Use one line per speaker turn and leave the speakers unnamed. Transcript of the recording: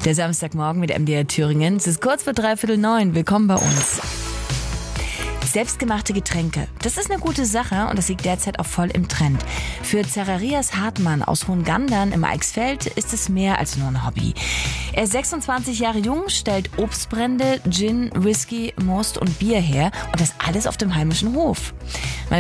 Der Samstagmorgen mit MDR Thüringen. Es ist kurz vor 8:45. Willkommen bei uns. Selbstgemachte Getränke. Das ist eine gute Sache und das liegt derzeit auch voll im Trend. Für Zacharias Hartmann aus Hohengandern im Eichsfeld ist es mehr als nur ein Hobby. Er ist 26 Jahre jung, stellt Obstbrände, Gin, Whisky, Most und Bier her und das alles auf dem heimischen Hof.